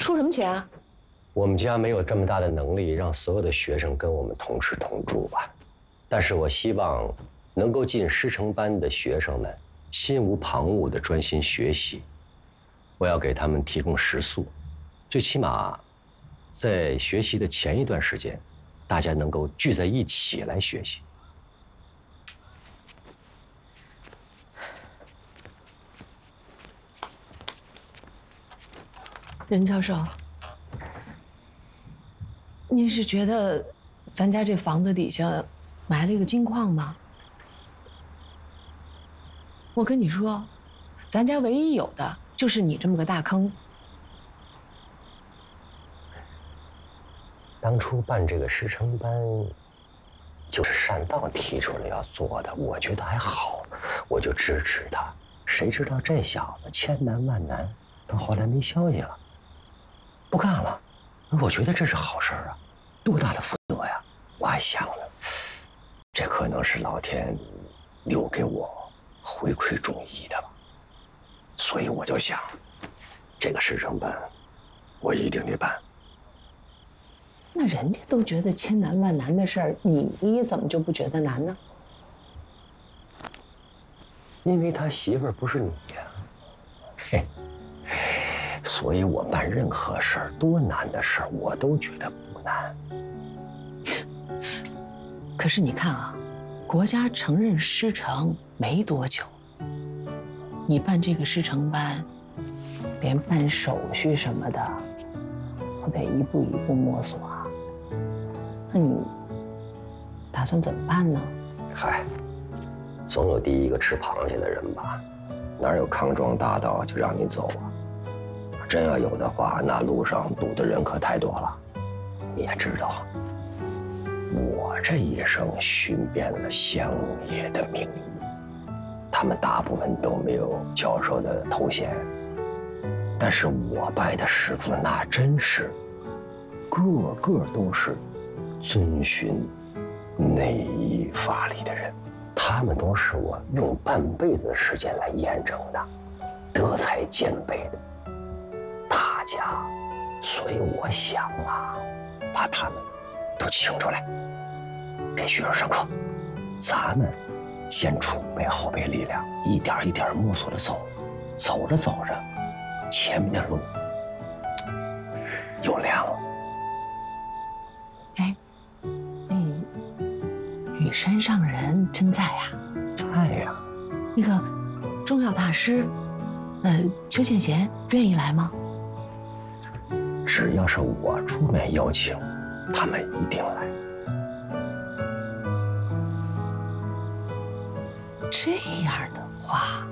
出什么钱啊？ 我们家没有这么大的能力让所有的学生跟我们同吃同住吧，但是我希望能够进师承班的学生们心无旁骛地专心学习。我要给他们提供食宿，最起码在学习的前一段时间，大家能够聚在一起来学习。 任教授，您是觉得咱家这房子底下埋了一个金矿吗？我跟你说，咱家唯一有的就是你这么个大坑。 当初办这个师承班，就是单道提出来要做的，我觉得还好，我就支持他。谁知道这小子千难万难，到后来没消息了，不干了。我觉得这是好事啊，多大的福德呀！我还想呢，这可能是老天留给我回馈众义的吧。所以我就想，这个师承班，我一定得办。 那人家都觉得千难万难的事儿，你怎么就不觉得难呢？ 因为他媳妇儿不是你呀，嘿，所以我办任何事儿，多难的事儿，我都觉得不难。 可是你看啊，国家承认师承没多久，你办这个师承班，连办手续什么的，都得一步一步摸索啊。那你打算怎么办呢？ 嗨，总有第一个吃螃蟹的人吧？哪有康庄大道就让你走啊？真要有的话，那路上堵的人可太多了。你也知道，我这一生寻遍了乡野的名医，他们大部分都没有教授的头衔，但是我拜的师傅那真是个个都是遵循内医法理的人，他们都是我用半辈子的时间来验证的，德才兼备的大家，所以我想啊，把他们都请出来，给学生上课。咱们先储备后备力量，一点一点摸索着走，走着走着，前面的路有亮了。 哎，羽山上人真在呀？ 在呀。 那个中药大师，邱建贤愿意来吗？ 只要是我出面邀请，他们一定来。 这样的话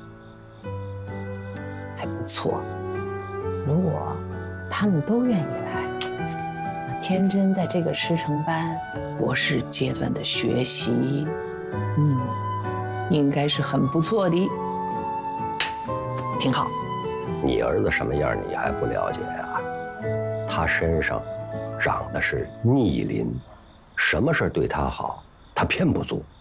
还不错。如果他们都愿意来，那天真在这个师承班博士阶段的学习，应该是很不错的，挺好。 你儿子什么样你还不了解呀？他身上长的是逆鳞，什么事对他好，他偏不做。